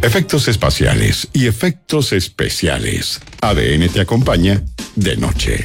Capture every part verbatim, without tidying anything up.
Efectos espaciales y efectos especiales. A D N te acompaña de noche.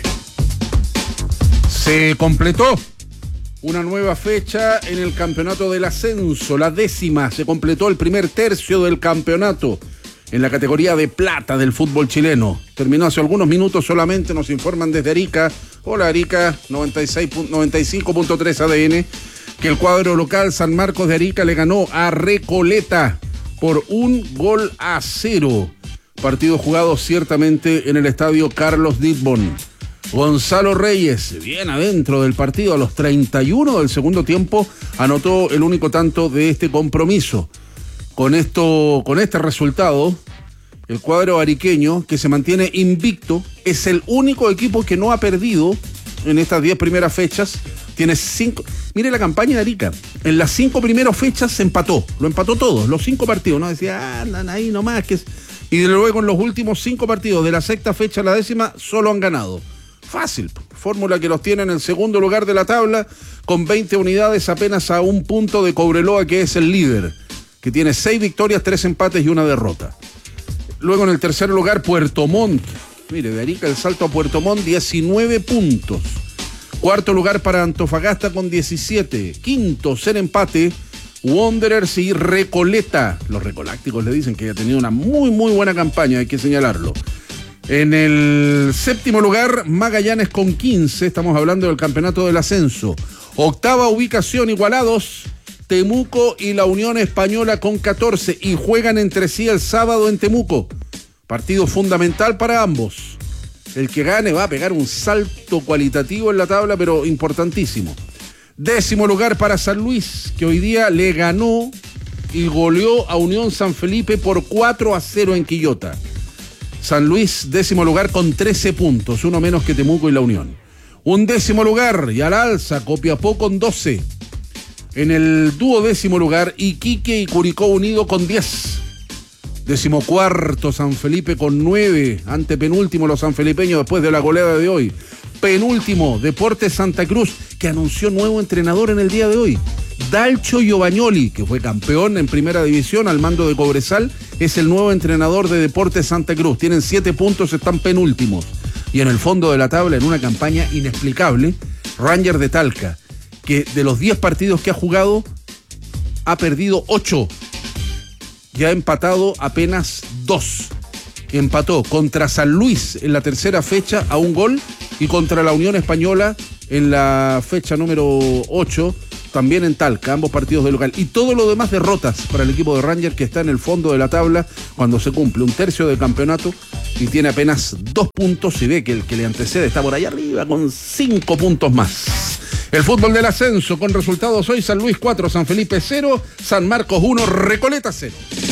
Se completó una nueva fecha en el campeonato del ascenso, la décima. Se completó el primer tercio del campeonato en la categoría de plata del fútbol chileno. Terminó hace algunos minutos solamente, nos informan desde Arica. Hola Arica, noventa y seis, noventa y cinco punto tres A D N, que el cuadro local San Marcos de Arica le ganó a Recoleta por un gol a cero. Partido jugado ciertamente en el estadio Carlos Didbon. Gonzalo Reyes, bien adentro del partido, a los treinta y uno del segundo tiempo, anotó el único tanto de este compromiso. Con esto, con este resultado, el cuadro ariqueño, que se mantiene invicto, es el único equipo que no ha perdido en estas diez primeras fechas. Tiene cinco. Mire la campaña de Arica. En las cinco primeras fechas se empató. Lo empató todo, los cinco partidos. No decía, ah, andan ahí nomás. Que es... Y luego en los últimos cinco partidos, de la sexta fecha a la décima, solo han ganado. Fácil. Fórmula que los tiene en el segundo lugar de la tabla, con veinte unidades, apenas a un punto de Cobreloa, que es el líder, que tiene seis victorias, tres empates y una derrota. Luego en el tercer lugar, Puerto Montt. Mire, de Arica el salto a Puerto Montt, diecinueve puntos. Cuarto lugar para Antofagasta con diecisiete. Quinto, ser empate, Wanderers y Recoleta. Los recolácticos le dicen que ha tenido una muy, muy buena campaña, hay que señalarlo. En el séptimo lugar, Magallanes con quince. Estamos hablando del campeonato del ascenso. Octava ubicación, igualados, Temuco y la Unión Española con catorce. Y juegan entre sí el sábado en Temuco. Partido fundamental para ambos. El que gane va a pegar un salto cualitativo en la tabla, pero importantísimo. Décimo lugar para San Luis, que hoy día le ganó y goleó a Unión San Felipe por cuatro a cero en Quillota. San Luis, décimo lugar con trece puntos, uno menos que Temuco y la Unión. Un décimo lugar y al alza, Copiapó con doce. En el duodécimo lugar, Iquique y Curicó Unido con diez. Decimocuarto, San Felipe con nueve, antepenúltimo los sanfelipeños después de la goleada de hoy. Penúltimo, Deportes Santa Cruz, que anunció nuevo entrenador en el día de hoy. Dalcio Giovagnoli, que fue campeón en primera división al mando de Cobresal, es el nuevo entrenador de Deportes Santa Cruz. Tienen siete puntos, están penúltimos. Y en el fondo de la tabla, en una campaña inexplicable, Rangers de Talca, que de los diez partidos que ha jugado, ha perdido ocho. Y ha empatado apenas dos. Empató contra San Luis en la tercera fecha a un gol y contra la Unión Española en la fecha número ocho, también en Talca, ambos partidos de local. Y todo lo demás derrotas para el equipo de Rangers, que está en el fondo de la tabla cuando se cumple un tercio del campeonato y tiene apenas dos puntos y ve que el que le antecede está por allá arriba con cinco puntos más. El fútbol del ascenso con resultados hoy: San Luis cuatro, San Felipe cero, San Marcos uno, Recoleta cero.